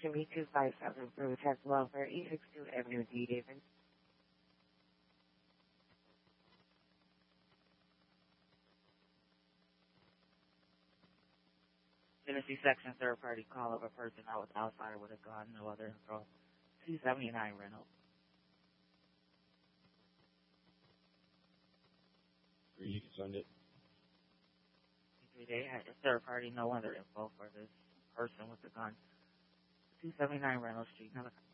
Jimmy 257 Fruit has welfare, 862 Avenue D, David. Tennessee Section third party call of a person that was outside with a gun, no other info. 279 Reynolds. You can send it. 3 day at third party, no other info for this person with the gun. 279 Reynolds Street, another